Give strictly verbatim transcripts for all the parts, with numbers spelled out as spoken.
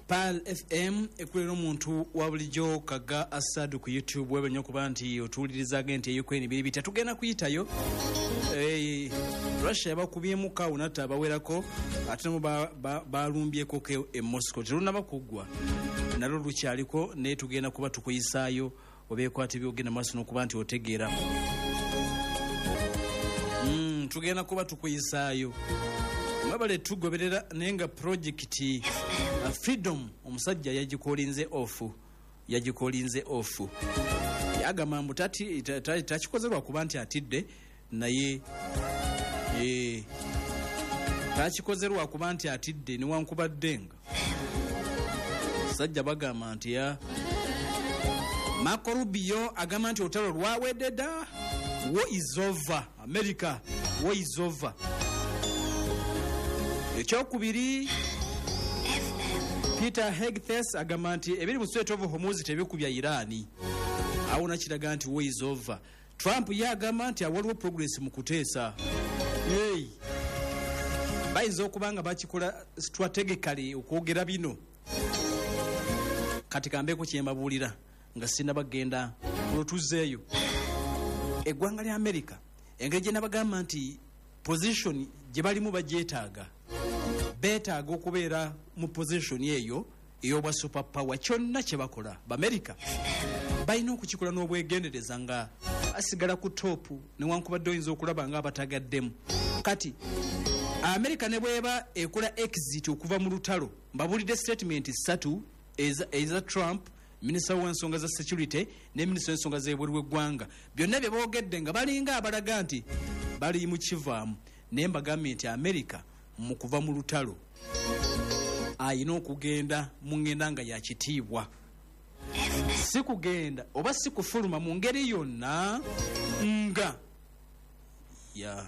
Pal F M ekulera omuntu wa bulijjo Kaga Asadu ku YouTube webenye okuba nti otuwuliriza agenti Ukraine biri bita tugenda kuyitayo eh Russia yabakubyemu kawo nata abawerako ate mu balumbyeko ke e Moscow tuluna bakugwa nalo lukyaliko ne tugenda kuba tukuyisaayo obeekwati byogenda maso nokuba nti otegeera mm tugenda kuba tukuyisaayo mabale tugoberera nenga project uh, freedom omusajja yagikolinze ofu yagikolinze ofu yagamba mutati tachikozerwa kuba nti atidde naye eh tachikozerwa kuba nti atidde ni wankubaddenga sajja bagamba nti ya Marco Rubio agamba nti otalo lwawededa war is over America war is over ekyokubiri Peter Hegseth agamba nti ebiri mu Strait of Hormuz tebikubya Irani awona kiraga nti war is over. Trump yagamba nti awaliwo progress mu kuteesa hey bayinza okubanga bakikola strategically okwogera bino kati kambeko kyembabulira nga sinna bagenda kutuzeeyo eggwanga lya America engeri nabagamba nti position gye balimu bajeetaaga betaaga okubeera mu position eyo ey'obwa super power kyonna kye bakola b'Amerika balina okukikola n'obwegendereza nga asigala ku top newankubadde oyinza okulaba nga abatagaddemu kati America ne bweba ekola exit okuva mu lutalo mbabulidde statement ssatu eza, eza Trump Minister w'ensonga za security ne Minister w'ensonga z'ebweru w'eggwanga byonna bye boogedde nga balinga abalaga nti bali mu kivaamu naye mbagambye nti America mu kuva mu lutalo ayina okugenda mu ngenda nga ya kitiibwa si kugenda oba si kufuluma mu ngeri yonna nga ya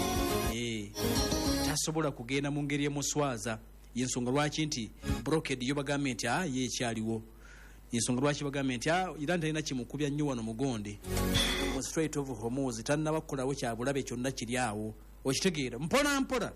eh tasobola kugenda mu ngeri emuswaza yensonga lwaki nti blockade yo bagambye nti ah ye ekyaliwo yensonga lwaki bagambye nti ah Iran talina kimukubya nnyo wano mugonde mu Strait of Hormuz tannabakolawo kyabulabe kyonna kiryawo okitegeera mpona mpona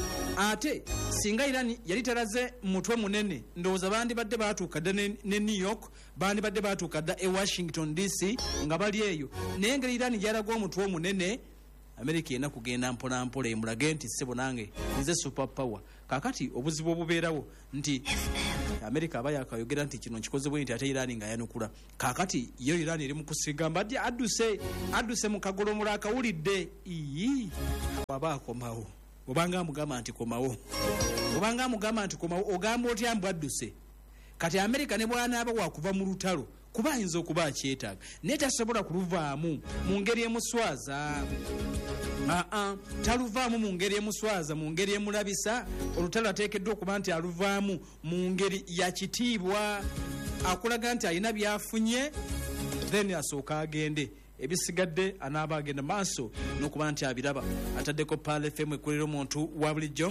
ate singa Iran yali taraze mutwe munene ndowooza bandi badde baatuukadde ne, ne New York bandi badde baatuukadde e Washington D C nga bali eyo naye ngeri Iran yalaga omutwe munene America yena kugenda mpona mpole emulage nti sebo nange nze super power kakati obuzibu obubeerawo nti America abaya akayogera nti kino kikozebwe nti ate Iran nga yanukula kakati yo Iran eri mu kusigamba adi aduse aduse mu kagolomola akawulidde ii baba komawo obanga mugamba nti komawo obanga mugamba nti komawo ogamba oti ambaduse kati America ne bwana aba wakuva mu lutalo kuba yinzo kuba kyetaaga neta sobola kuluvaamu mu ngeri emuswaza a a taluvaamu mu ngeri emuswaza mu ngeri emulabisa olutalo ateekeddwa okuba nti aluvaamu mu ngeri ya kitiibwa akulaga nti alina byafunye then asooka agende ebisigadde anaaba agenda maaso n'okuba nti abiraba ataddeko Pal F M ekulira omuntu wa bulijjo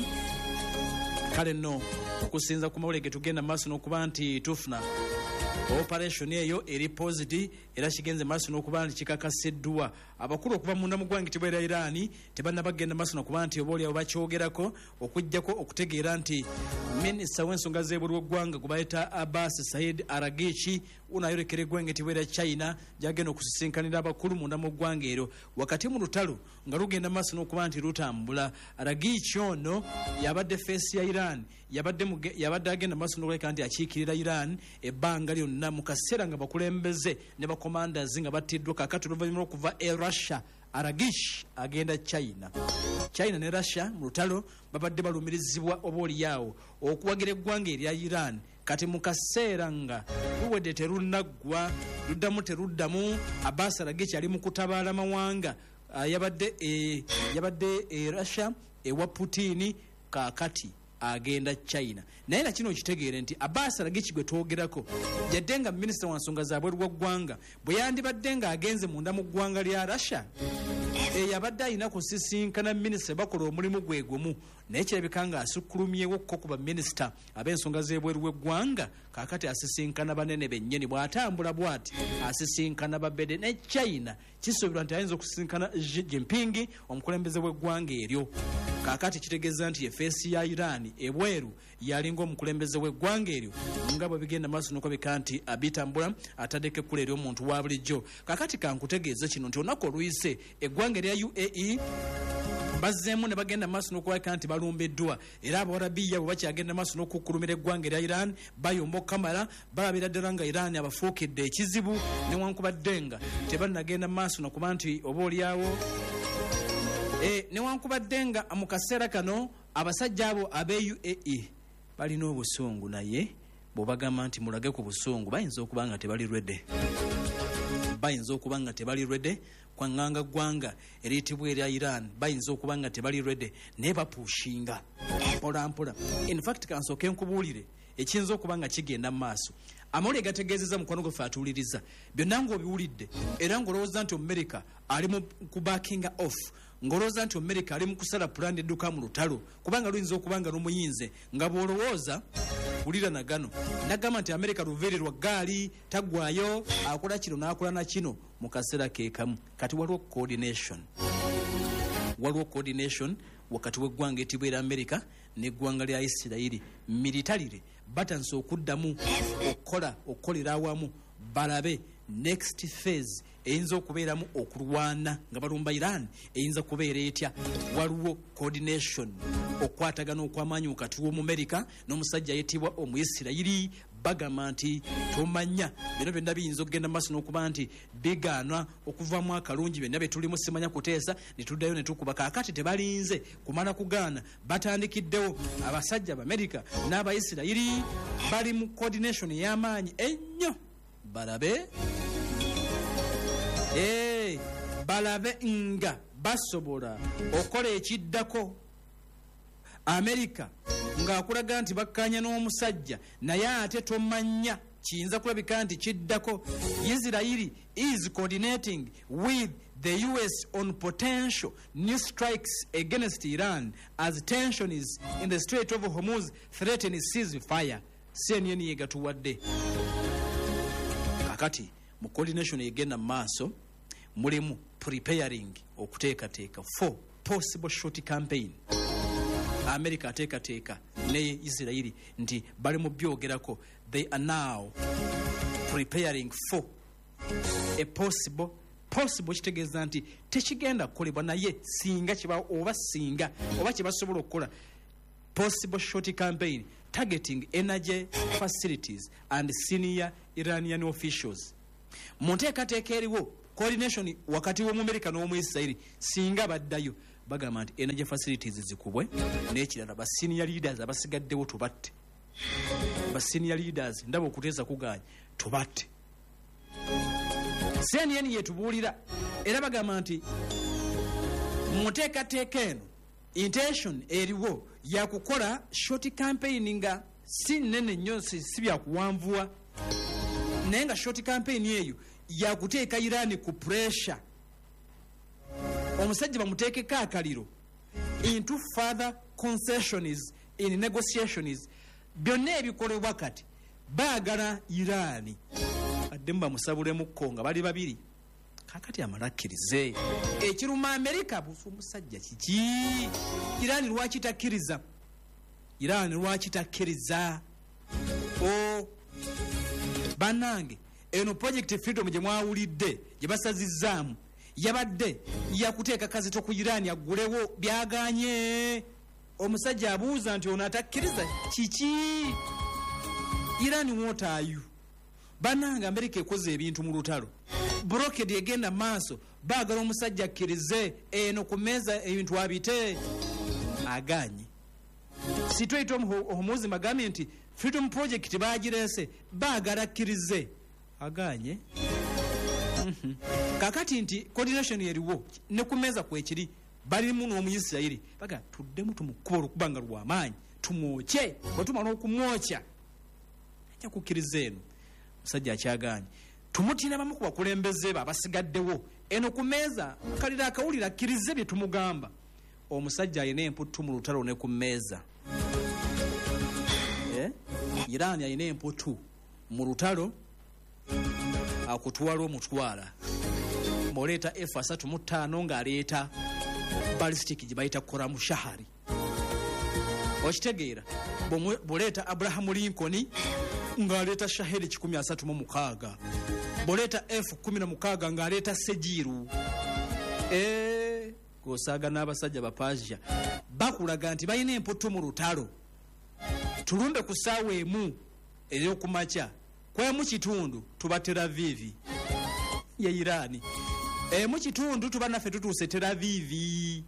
kale nno okusinza ku mawulire getugenda maaso n'okuba nti tufuna operation eyo eri positive era kigenze maaso n'okuba nti kikakasiddwa abakulu okuva mu ndamu gwange tibera Irani tebanna bagenda maaso n'okuba nti obooli abo bakyogerako okujjako okutegeera nti Minister w'ensonga z'ebweru w'eggwanga gubayita Abbas Said Araghchi unayorekere gwenge tibera China jagenda okusisinkanira abakulu mu ndamu gwange ero wakati mu lutalo nga lugenda maaso n'okuba nti lutambula Araghchi ono yabadde face ya Iran yabadde yabadde agenda maaso n'okuleka nti akiikirira Iran ebbanga lyonna mu kaseera nga bakulembeze ne bakomanders nga battiddwa kakati oluvannyuma okuva e Russia Araghchi agenda China China ne Russia mu lutalo babadde balumirizibwa obooli yawo okuwagira eggwanga erya Iran kati mu kaseera nga luwedde terunaggwa luddamu teruddamu Abbas Araghchi ali mu kutabaala mawanga uh, yabadde e, yabadde e Russia ewa Putin kakati agenda China naye na kino kitegeere nti Abbas Araghchi gwe twogerako yaddenga minister wa nsonga za bweru w'eggwanga bwe yandibadde nga agenze munda mu ggwanga lya Russia e yabadde alina kusisinkana minister bakola omulimu gwe gumu naye kirabika nga asukkulumyewo ko kuba minister ab'ensonga z'ebweru w'eggwanga kakati asisinkana banene bennyini bw'atambula bw'ati asisinkana babede ne China kisoberwa nti ayinza okusisinkana Xi Jinping omukulembeze w'eggwanga eryo kakati kitegeeza nti efeesi ya Iran ebweru yalinga omukulembeze w'eggwanga eryo nga bwe bigenda maaso nuko bika nti abitambula ataddeko ekkula ery'omuntu wa bulijjo. Kakati kankutegeeze kino nti olunaku oluyise eggwanga erya U A E bazzeemu ne bagenda maaso n'okuwaka nti balumbiddwa era abawarabiya bwe bakyagenda maaso n'okukkulumira eggwanga erya Iran bayomba okamala balabira ddala nga Iran abafuukidde ekizibu newankubadde nga tebannagenda maaso nokuba nti oba olyawo e, newankubadde nga mu kaseera kano abasajja abo ab'e U A E balina obusungu naye bw'obagamba nti mulage ku busungu bayinza okuba nga tebali rwedde bayinza okuba nga tebali rwedde kwanganga ggwanga eriyitibwa erya Iran bayinza okuba nga tebali rwedde naye bapuushinga mpola mpola. In fact kansooke nkubuulire ekiyinza okuba nga kigenda mu maaso. Amawulire gategeezezza mukwano gwe atuuliriza byonna ng'obiwulidde era ng'olowooza nti America ali mu kubackinga off, ng'olowooza nti America ali mu kusala pulani edduka mu lutalo kubanga luyinza okuba nga lumuyinze nga bw'olowooza wulira na gano nagamba nti America luveere lwa gaali taggwayo akola kino n'akola na kino mu kaseera ke kamu. Kati waliwo coordination waliwo coordination wakati w'eggwanga etibwa era America n'eggwanga lya Isirayiri militarire batanse okuddamu okukola okukolera awamu balabe next phase eyinza okubeeramu okulwana nga balumba Iran eyinza kubeera etya. Waliwo coordination okwatagana okw'amaanyi wakati w'Omumerika n'omusajja ayitibwa Omuyisirayiri bagamba nti tomanya bino byonna biyinza okugenda maaso n'okuba nti bigaanwa okuvaamu akalungi byonna bye tulimu simanya kuteesa ne tuddayo ne tukuba. Kaakati tebalinze kumala kugaana batandikiddewo abasajja Abamerika n'Abayisirayiri bali mu coordination ey'amaanyi ennyo balabe Hey, balabe nga basobola okola ekiddako. America ng'akulaga nti bakkanya n'omusajja naye ate tomanya kiyinza kulabika nti kiddako. Israel is coordinating with the U S on potential new strikes against Iran as tension is in the Strait of Hormuz threatening ceasefire. C N N yegatuwadde. Kakati mu coordination egenda maaso mulimu preparing okuteekateeka for possible short campaign. America ateekateeka ne Israel nti bali mu byogerako. They are now preparing for a possible possible kitegeeza nti tekigenda kukolebwa naye singa kiba oba singa oba kibasobola okukola possible short campaign targeting energy facilities and senior Iranian officials. Mu nteekateeka eriwo coordination wakati w'Omumerika n'Omuyisirayiri singa baddayo bagamba nti energy facilities zikubwe n'ekirala ba senior leaders abasigaddewo tubatte. Ba senior leaders ndaba okuteesa kugaanya tubatte. C N N yetubuulira era bagamba nti mu nteekateeka eno intention eriwo ya kukola short campaign nga si nnene nnyo si byakuwanvuwa naye nga short campaign eyo yakuteeka Iran ku pressure omusajja bamuteekeko akaliro into further concessions in negotiations. Byonna ebikolebwa kati baagala Iran adde bamusabulemu nga bali babiri kakati amalakkirize. Ekiruma America bufu omusajja kiki Iran lwaki takkiriza Iran lwaki takkiriza o banange eno project freedom gye mwawulidde gye basazizzaamu yabadde yakuteeka kazito ku Iran aggulewo byaganye. Omusajja abuuza nti ono atakkiriza kiki Iran what are you bananga America ekoze ebintu mu lutalo blockade egenda maaso baagala omusajja akkirize eno ku mmeeza ebintu abite aganye. Situate omuzi magamye nti freedom project baagirese baagala akkirize aganye. Mm-hmm. Kakati nti coordination eriwo ne ku mmeeza kwekiri balimu n'Omuyisirayiri baga tuddemu tumukuba olukubanga lw'amaanyi tumwoke bwe tumala okumwokya ajja kukkiriza eno. Musajja akyaganye tumutina bamu ku bakulembeze be abasigaddewo eno ku mmeeza akalira akawulira akkirize bye tumugamba. Omusajja ayina emputu mu lutalo ne ku mmeeza eh? Iran ayina emputu mu lutalo akutwala omutwala moleeta F asatu mu ttaano ng'aleeta ballistic gye bayita koramushahari. Okitegeera bw'oleeta Abraham Lincoln ng'aleeta shaheri kikumi asatu mu mukaaga, bw'oleeta F kumi na mukaaga ng'aleeta sejiru. Eh, gosaaga n'abasajja bapazia bakulaga nti balina empoto mu lutalo, tulunde ku ssaawa emu ey'okumakya kwemu kitundu tuba Tel Aviv ye Irani, emu kitundu tuba naffe tutuuse Tel Aviv.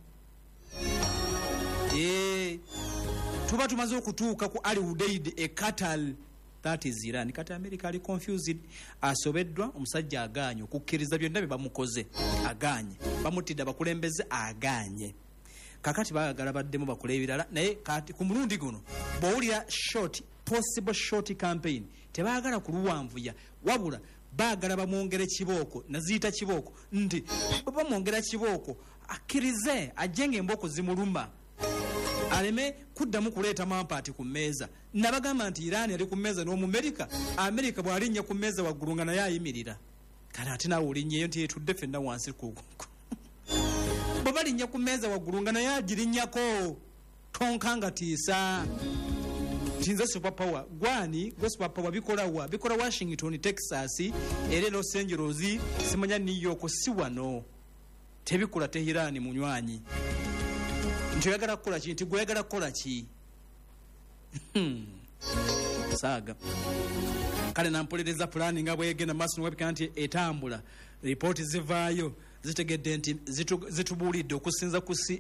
Eh, tuba tumaze okutuuka ku Al Udeid e Qatar. That is Iran. Kati America ali confused, asobeddwa omusajja aganye okukkiriza byonna bye bamukoze, aganye bamutidde abakulembeze, aganye. Kakati baagala baddemu bakole ebirala, naye kati ku mulundi guno bw'owulira short possible short campaign tebaagala kuluwanvuya, wabula baagala bamwongere kibooko, naziyita kibooko, nti bamwongera kibooko akkirize ajje ng'embooko zimuluma, aleme kuddamu kuleeta mampaati ku mmeeza. Nabagamba nti Iran yali ku mmeeza n'Omumerika, Amerika bw'alinnya ku mmeeza waggulu nga naye ayimirira. Kale ate naawe olinnyeyo nti etudde ffenna wansi ku bwe balinnya ku mmeeza waggulu nga naye agirinnyako, tonkanga tiisa. Tinza super power gwani go super power bikola wa bikola Washington, Texas, ere Los Angeles, simanya New York, si wano tebikola Tehran munywanyi. Njoyagala kukola ki? Nti gweyagala kukola ki? Saaga kale nampolereza pulani nga bwegenda maaso webika nti etambula, ripooti zivaayo zitegedde nti zitubuulidde okusinza ku